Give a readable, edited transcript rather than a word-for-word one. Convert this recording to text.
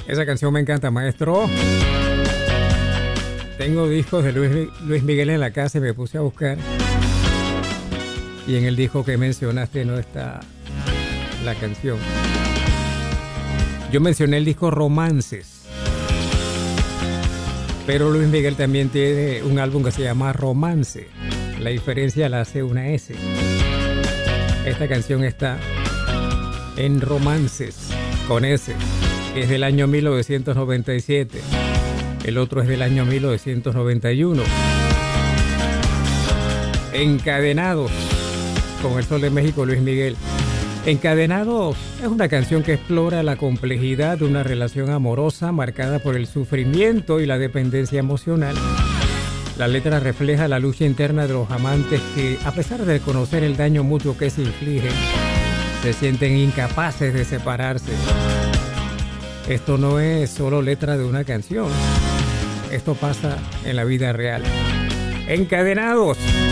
Esa canción me encanta, maestro. Tengo discos de Luis Miguel en la casa y me puse a buscar. Y en el disco que mencionaste no está la canción. Yo mencioné el disco Romances. Pero Luis Miguel también tiene un álbum que se llama Romance. La diferencia la hace una S. Esta canción está en Romances, con S, que es del año 1997. El otro es del año 1991. Encadenados, con El Sol de México, Luis Miguel. Encadenados es una canción que explora la complejidad de una relación amorosa marcada por el sufrimiento y la dependencia emocional. La letra refleja la lucha interna de los amantes que, a pesar de conocer el daño mutuo que se infligen, se sienten incapaces de separarse. Esto no es solo letra de una canción. Esto pasa en la vida real. Encadenados.